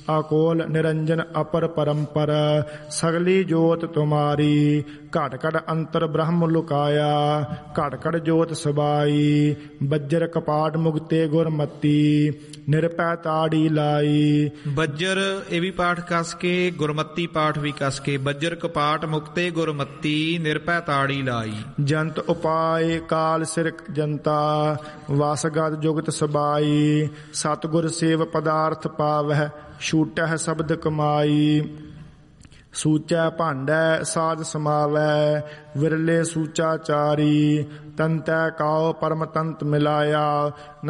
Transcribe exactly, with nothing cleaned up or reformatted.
ਅਕੋਲ ਨਿਰੰਜਨ ਅਪਰ ਪਰੰਪਰ ਸਗਲੀ ਜੋਤ ਤੁਮਾਰੀ ਘਟ ਘਟ ਅੰਤਰ ਬ੍ਰਹਮ ਲੁਕਾਇਆ ਘਟ ਘਟ ਜੋਤ ਸਬਾਈ ਬੱਜਰ ਕਪਾਟ ਮੁਕਤੇ ਗੁਰਮਤੀ ਨਿਰਭੈ ਤਾੜੀ ਲਾਈ। ਬੱਜਰ ਇਹ ਵੀ ਪਾਠ ਕਸ ਕੇ, ਗੁਰਮਤੀ ਪਾਠ ਵੀ ਕਸ ਕੇ। ਬੱਜਰ ਕਪਾਟ ਮੁਕਤੇ ਗੁਰਮਤੀ ਨਿਰਭੈ ਤਾੜੀ ਲਾਈ। ਜੰਤ ਉਪਾਏ ਕਾਲ ਸਿਰ ਜਨਤਾ ਵਾਸਗਤ ਜੁਗਤ ਸਬਾਈ ਸਤਿਗੁਰ ਸੇਵ ਪਦਾਰਥ ਪਾਵਹਿ ਛੂਟਹਿ ਸ਼ਬਦ ਕਮਾਈ। ਸੂਚੈ ਭਾਂਡੈ ਸਾਜ ਸਮਾਵੈ ਵਿਰਲੇ ਸੂਚਾ ਚਾਰੀ ਤੰਤੈ ਕਾਉ ਪਰਮ ਤੰਤ ਮਿਲਾਇਆ